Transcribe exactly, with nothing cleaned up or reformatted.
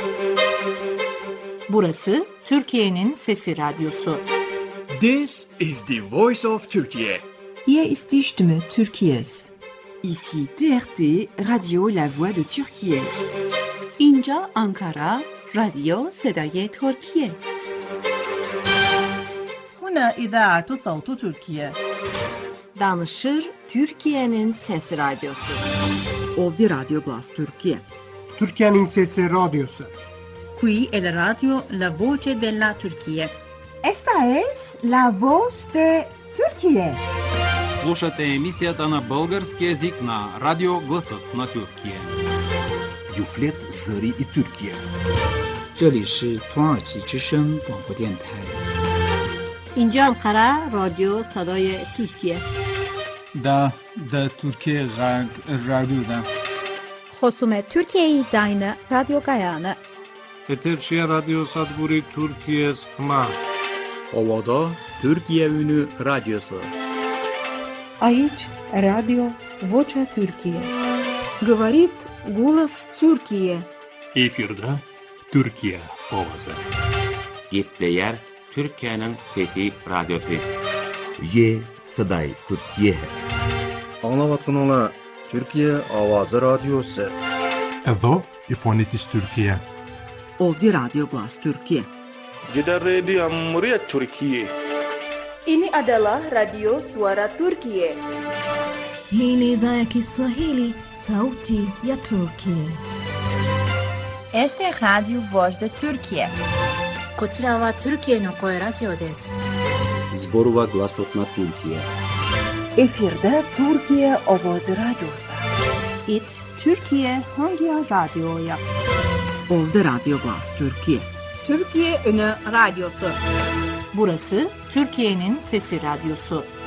Burası Türkiye'nin Sesi Radyosu. This is the voice of Turkey. Hier ist die Stimme Türkiye's. Ici T R T, Radio La Voix de Türkiye. اینجا آنکارا، رادیو صدای ترکیه. هنا إذاعة صوت تركيا. Danışır Türkiye'nin Sesi Radyosu. Ovdi Radyo Glas Türkiye. Türkiye'nin Sesi Radyosu. Qui è la radio La Voce della Turchia. Esta es La Voz de Turquía. Слушате емисията на български език на Радио Гласът на Тюркия. Юфлет Зари и Türkiye. 这里是土耳其之声广播电台。 اینجا انقره رادیو صدای ترکیه. دا دا Türkiye Radyo'da. خصومت Türkiye'yi zayne Radyo Gayane. Eterşehir Radyo Sadburi Türkiye Skma. Ovada Türkiye Ünü Radyosu. Aici Radio Vocea Türkiye. Говорит голос Türkiye. Efirde Türkiye Ovası. Gitleyer Türkiye'nin Fethi Radyosu. Ye Saday Türkiye. Anlavatkanlar Türkiye Avazı Radyosu. Evo İfonitis Türkiye. Ovdi Radyo Glas Türkiye. Gider Radio Cumhuriyet Türkiye. Ini adalah Radio Suara Turkiye. Hii ni idhaa ya Kiswahili, Sauti ya Turkiye. Este es Radio Voz de Turkiye. こちらはトルキエの声ラジオです。 Zborova Glasot na Türkiye. Efirde Türkiye Avazı Radyosu. It Türkiye Hangi Radyo'ya? Ovdi Radyo Glas Türkiye. Türkiye Ünü Radyosu. Burası Türkiye'nin Sesi Radyosu.